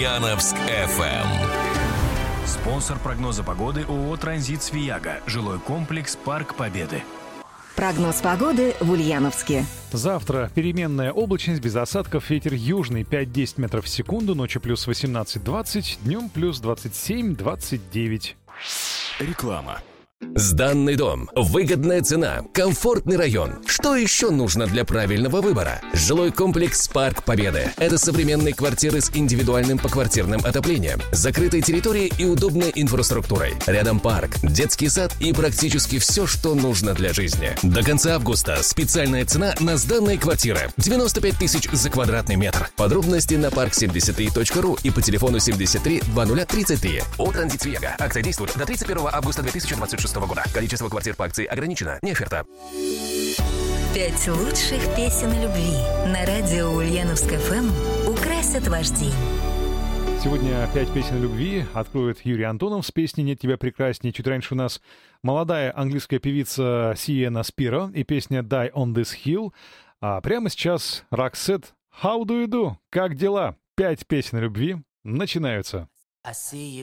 Ульяновск FM. Спонсор прогноза погоды ООО «Транзит Свияга». Жилой комплекс «Парк Победы». Прогноз погоды в Ульяновске. Завтра переменная облачность, без осадков, ветер южный 5-10 метров в секунду, ночью плюс 18-20, днем плюс 27-29. Реклама. Сданный дом, выгодная цена, комфортный район. Что еще нужно для правильного выбора? Жилой комплекс «Парк Победы». Это современные квартиры с индивидуальным поквартирным отоплением, закрытой территорией и удобной инфраструктурой. Рядом парк, детский сад и практически все, что нужно для жизни. До конца августа специальная цена на сданные квартиры – 95 тысяч за квадратный метр. Подробности на park73.ru и по телефону 73 2033. ООО «Транзит Свияга». Акция действует до 31 августа 2026 года. Количество квартир по акции ограничено. Не оферта. 5 лучших песен о любви на радио Ульяновск ФМ украсят ваш день. Сегодня 5 песен любви откроет Юрий Антонов с песней «Нет тебя прекрасней». Чуть раньше у нас молодая английская певица Сиена Спиро и песня «Die on this hill». А прямо сейчас Roxette «How do you do?» Как дела? 5 песен любви начинаются. I see you